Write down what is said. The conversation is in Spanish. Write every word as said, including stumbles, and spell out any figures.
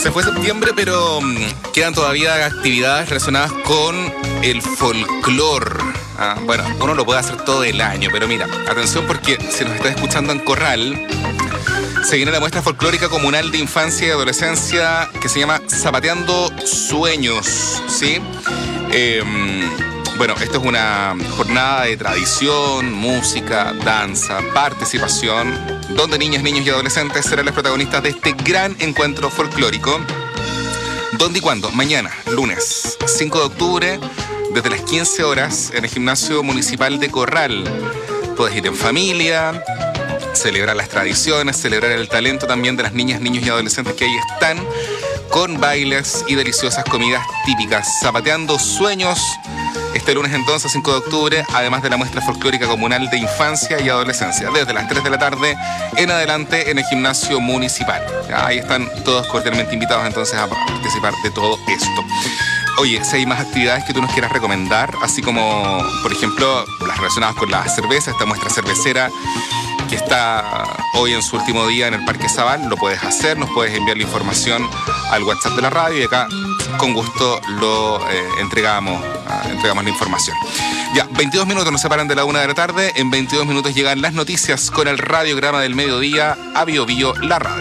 Se fue septiembre, pero mmm, quedan todavía actividades relacionadas con el folclor. Ah, bueno, uno lo puede hacer todo el año, pero mira, atención porque si nos estás escuchando en Corral, se viene la muestra folclórica comunal de infancia y adolescencia que se llama Zapateando Sueños, ¿sí? Eh, bueno, esto es una jornada de tradición, música, danza, participación, donde niñas, niños y adolescentes serán los protagonistas de este gran encuentro folclórico. ¿Dónde y cuándo? Mañana, lunes, cinco de octubre, desde las quince horas, en el Gimnasio Municipal de Corral. Puedes ir en familia, celebrar las tradiciones, celebrar el talento también de las niñas, niños y adolescentes que ahí están, con bailes y deliciosas comidas típicas. Zapateando Sueños, este lunes entonces, cinco de octubre, además de la muestra folclórica comunal de infancia y adolescencia, desde las tres de la tarde en adelante en el Gimnasio Municipal. Ahí están todos cordialmente invitados entonces a participar de todo esto. Oye, si hay más actividades que tú nos quieras recomendar, así como, por ejemplo, las relacionadas con la cerveza, esta muestra cervecera que está hoy en su último día en el Parque Zabal, lo puedes hacer, nos puedes enviar la información al WhatsApp de la radio y acá con gusto lo eh, entregamos, uh, entregamos la información. Ya, veintidós minutos nos separan de la una de la tarde, en veintidós minutos llegan las noticias con el radiograma del mediodía a Bio Bio, la radio.